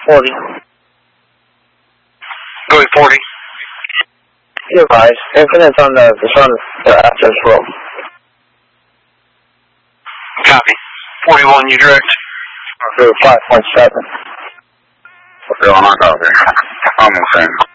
40. Going 40. Be advised, incidents on the access road. Copy. 41, you direct. 5.7. Okay, on our copy. I'm insane.